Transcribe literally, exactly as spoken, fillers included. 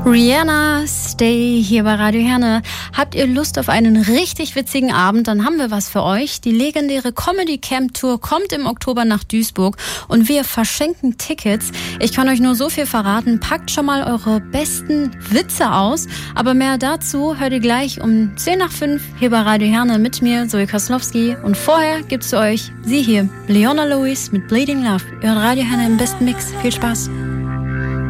Rihanna, Stay hier bei Radio Herne. Habt ihr Lust auf einen richtig witzigen Abend? Dann haben wir was für euch. Die legendäre Comedy Camp Tour kommt im Oktober nach Duisburg und wir verschenken Tickets. Ich kann euch nur so viel verraten. Packt schon mal eure besten Witze aus. Aber mehr dazu hört ihr gleich um zehn nach fünf hier bei Radio Herne mit mir, Zoe Koslowski. Und vorher gibt's für euch sie hier, Leona Lewis mit Bleeding Love. Ihr hört Radio Herne im besten Mix. Viel Spaß.